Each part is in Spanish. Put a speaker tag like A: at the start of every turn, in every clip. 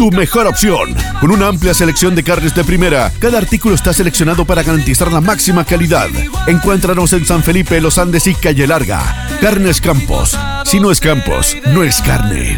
A: tu mejor opción. Con una amplia selección de carnes de primera, cada artículo está seleccionado para garantizar la máxima calidad. Encuéntranos en San Felipe, Los Andes y Calle Larga. Carnes Campos. Si no es Campos, no es carne.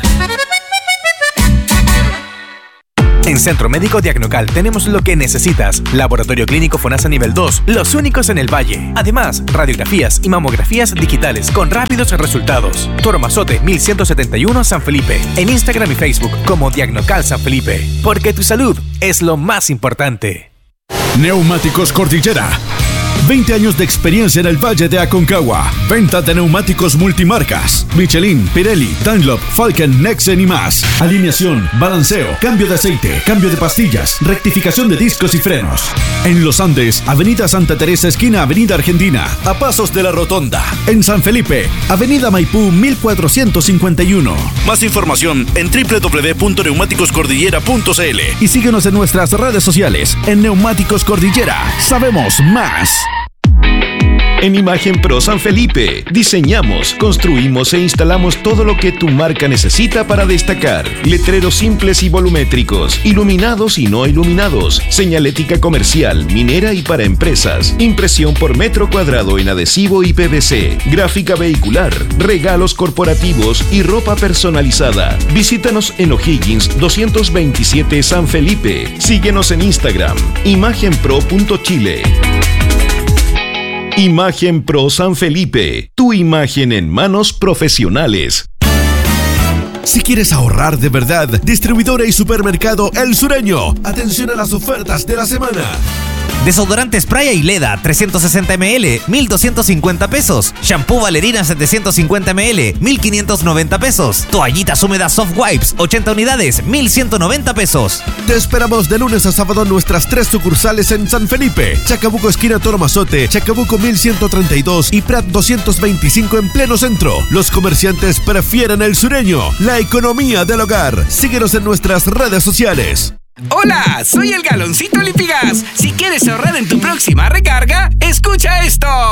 B: En Centro Médico Diagnocal tenemos lo que necesitas. Laboratorio Clínico FONASA nivel 2, los únicos en el Valle. Además, radiografías y mamografías digitales con rápidos resultados. Toro Mazote 1171 San Felipe. En Instagram y Facebook como Diagnocal San Felipe. Porque tu salud es lo más importante.
A: Neumáticos Cordillera. 20 años de experiencia en el Valle de Aconcagua. Venta de neumáticos multimarcas. Michelin, Pirelli, Dunlop, Falken, Nexen y más. Alineación, balanceo, cambio de aceite, cambio de pastillas, rectificación de discos y frenos. En Los Andes, Avenida Santa Teresa, esquina Avenida Argentina, a pasos de la Rotonda. En San Felipe, Avenida Maipú 1451.
C: Más información en www.neumáticoscordillera.cl.
A: Y síguenos en nuestras redes sociales. En Neumáticos Cordillera, sabemos más.
D: En Imagen Pro San Felipe, diseñamos, construimos e instalamos todo lo que tu marca necesita para destacar. Letreros simples y volumétricos, iluminados y no iluminados, señalética comercial, minera y para empresas, impresión por metro cuadrado en adhesivo y PVC, gráfica vehicular, regalos corporativos y ropa personalizada. Visítanos en O'Higgins 227 San Felipe. Síguenos en Instagram, imagenpro.chile. Imagen Pro San Felipe, tu imagen en manos profesionales.
A: Si quieres ahorrar de verdad, distribuidora y supermercado El Sureño. Atención a las ofertas de la semana.
E: Desodorante Spray Aileda 360 ml, 1,250 pesos. Shampoo Valerina 750 ml, 1,590 pesos. Toallitas húmedas Soft Wipes 80 unidades, 1,190 pesos.
A: Te esperamos de lunes a sábado en nuestras 3 sucursales en San Felipe, Chacabuco esquina Toro Mazote, Chacabuco 1132 y Prat 225 en pleno centro. Los comerciantes prefieren El Sureño, la economía del hogar. Síguenos en nuestras redes sociales.
F: Hola, soy el Galoncito Lipigas. Si quieres ahorrar en tu próxima recarga, escucha esto.